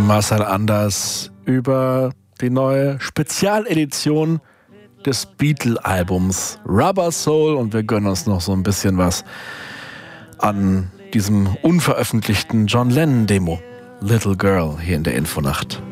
Marcel Anders über die neue Spezialedition des Beatle-Albums Rubber Soul, und wir gönnen uns noch so ein bisschen was an diesem unveröffentlichten John Lennon-Demo Little Girl hier in der Infonacht.